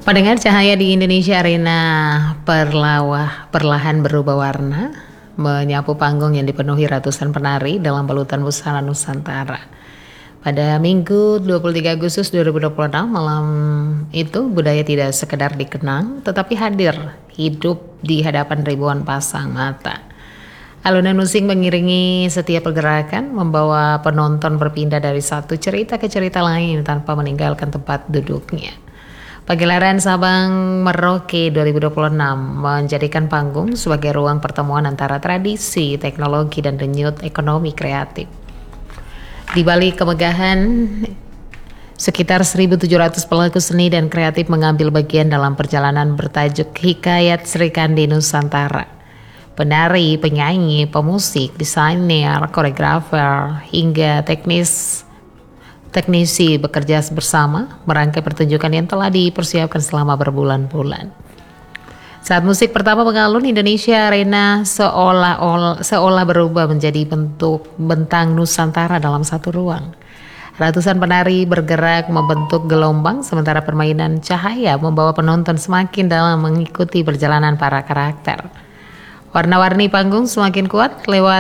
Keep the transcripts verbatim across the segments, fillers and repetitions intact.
Pendengar, cahaya di Indonesia Arena perlawa, perlahan berubah warna, menyapu panggung yang dipenuhi ratusan penari dalam balutan busana Nusantara. Pada Minggu dua puluh tiga Agustus dua ribu dua puluh enam, malam itu budaya tidak sekedar dikenang, tetapi hadir, hidup di hadapan ribuan pasang mata. Alunan musik mengiringi setiap pergerakan, membawa penonton berpindah dari satu cerita ke cerita lain tanpa meninggalkan tempat duduknya. Pagelaran Sabang Merauke dua ribu dua puluh enam menjadikan panggung sebagai ruang pertemuan antara tradisi, teknologi, dan denyut ekonomi kreatif. Di balik kemegahan, sekitar seribu tujuh ratus pelaku seni dan kreatif mengambil bagian dalam perjalanan bertajuk Hikayat Sri Kandi Nusantara. Penari, penyanyi, pemusik, desainer, koreografer, hingga teknis teknisi bekerja bersama merangkai pertunjukan yang telah dipersiapkan selama berbulan-bulan. Saat musik pertama mengalun, Indonesia Arena seolah-olah seolah berubah menjadi bentuk bentang Nusantara dalam satu ruang. Ratusan penari bergerak membentuk gelombang, sementara permainan cahaya membawa penonton semakin dalam mengikuti perjalanan para karakter. Warna-warni panggung semakin kuat lewat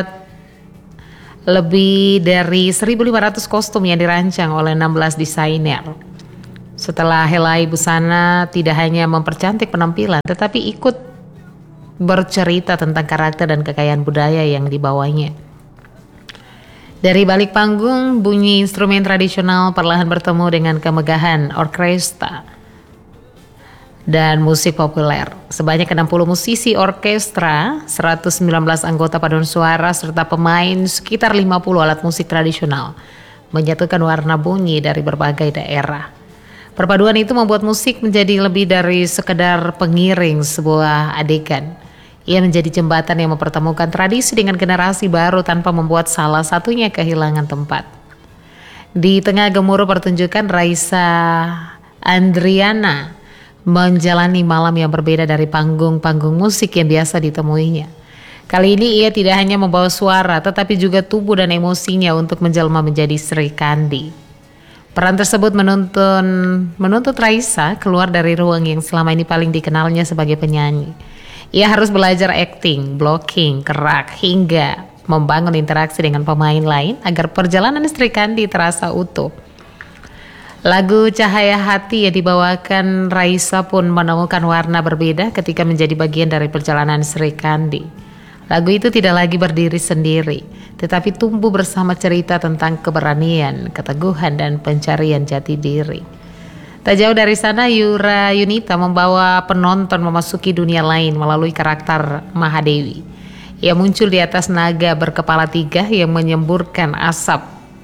lebih dari seribu lima ratus kostum yang dirancang oleh enam belas desainer. Setelah helai busana tidak hanya mempercantik penampilan, tetapi ikut bercerita tentang karakter dan kekayaan budaya yang dibawanya. Dari balik panggung, bunyi instrumen tradisional perlahan bertemu dengan kemegahan orkestra dan musik populer. Sebanyak enam puluh musisi orkestra, seratus sembilan belas anggota paduan suara, serta pemain sekitar lima puluh alat musik tradisional menyatukan warna bunyi dari berbagai daerah. Perpaduan itu membuat musik menjadi lebih dari sekedar pengiring sebuah adegan. Ia menjadi jembatan yang mempertemukan tradisi dengan generasi baru tanpa membuat salah satunya kehilangan tempat. Di tengah gemuruh pertunjukan, Raisa Andriana menjalani malam yang berbeda dari panggung-panggung musik yang biasa ditemuinya. Kali ini ia tidak hanya membawa suara, tetapi juga tubuh dan emosinya untuk menjelma menjadi Sri Kandi. Peran tersebut menuntun, menuntut Raisa keluar dari ruang yang selama ini paling dikenalnya sebagai penyanyi. Ia harus belajar acting, blocking, gerak, hingga membangun interaksi dengan pemain lain agar perjalanan Sri Kandi terasa utuh. Lagu Cahaya Hati yang dibawakan Raisa pun menemukan warna berbeda ketika menjadi bagian dari perjalanan Sri Kandi. Lagu itu tidak lagi berdiri sendiri, tetapi tumbuh bersama cerita tentang keberanian, keteguhan, dan pencarian jati diri. Tak jauh dari sana, Yura Yunita membawa penonton memasuki dunia lain melalui karakter Mahadewi. Ia muncul di atas naga berkepala tiga yang menyemburkan asap,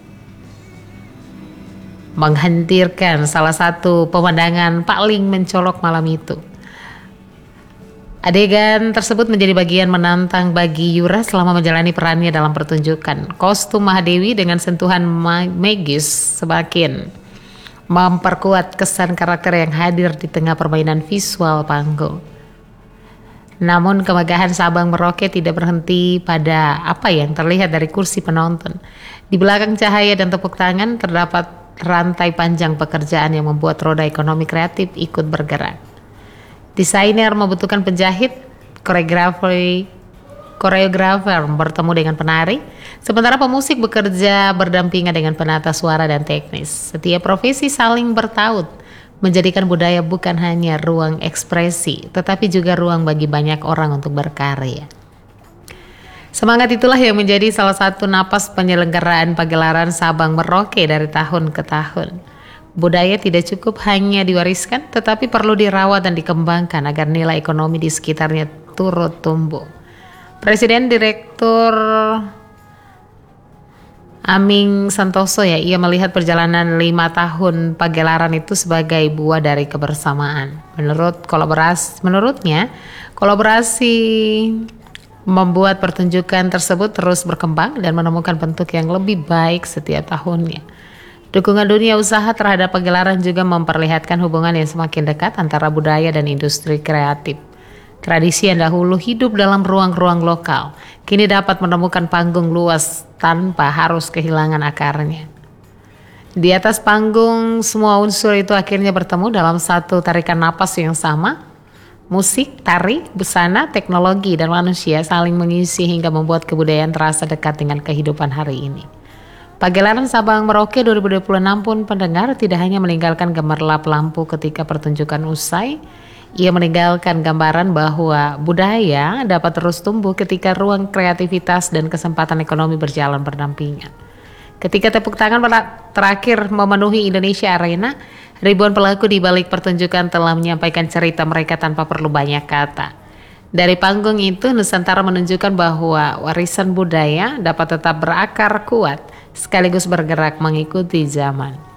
menghentirkan salah satu pemandangan paling mencolok malam itu. Adegan tersebut menjadi bagian menantang bagi Yura selama menjalani perannya dalam pertunjukan. Kostum Mahadewi dengan sentuhan magis semakin memperkuat kesan karakter yang hadir di tengah permainan visual panggung. Namun kemegahan Sabang Merauke tidak berhenti pada apa yang terlihat dari kursi penonton. Di belakang cahaya dan tepuk tangan terdapat rantai panjang pekerjaan yang membuat roda ekonomi kreatif ikut bergerak. Desainer membutuhkan penjahit, koreografer, koreografer bertemu dengan penari, sementara pemusik bekerja berdampingan dengan penata suara dan teknis. Setiap profesi saling bertaut, menjadikan budaya bukan hanya ruang ekspresi, tetapi juga ruang bagi banyak orang untuk berkarya. Semangat itulah yang menjadi salah satu napas penyelenggaraan pagelaran Sabang Merauke dari tahun ke tahun. Budaya tidak cukup hanya diwariskan, tetapi perlu dirawat dan dikembangkan agar nilai ekonomi di sekitarnya turut tumbuh. Presiden Direktur Aming Santoso ya, ia melihat perjalanan lima tahun pagelaran itu sebagai buah dari kebersamaan. Menurut kolaborasi, menurutnya kolaborasi membuat pertunjukan tersebut terus berkembang dan menemukan bentuk yang lebih baik setiap tahunnya. Dukungan dunia usaha terhadap pagelaran juga memperlihatkan hubungan yang semakin dekat antara budaya dan industri kreatif. Tradisi yang dahulu hidup dalam ruang-ruang lokal, kini dapat menemukan panggung luas tanpa harus kehilangan akarnya. Di atas panggung, semua unsur itu akhirnya bertemu dalam satu tarikan napas yang sama. Musik, tari, busana, teknologi, dan manusia saling mengisi hingga membuat kebudayaan terasa dekat dengan kehidupan hari ini. Pagelaran Sabang Merauke dua ribu dua puluh enam pun pendengar tidak hanya meninggalkan gemerlap lampu ketika pertunjukan usai, ia meninggalkan gambaran bahwa budaya dapat terus tumbuh ketika ruang kreativitas dan kesempatan ekonomi berjalan berdampingan. Ketika tepuk tangan terakhir memenuhi Indonesia Arena, ribuan pelaku di balik pertunjukan telah menyampaikan cerita mereka tanpa perlu banyak kata. Dari panggung itu, Nusantara menunjukkan bahwa warisan budaya dapat tetap berakar kuat sekaligus bergerak mengikuti zaman.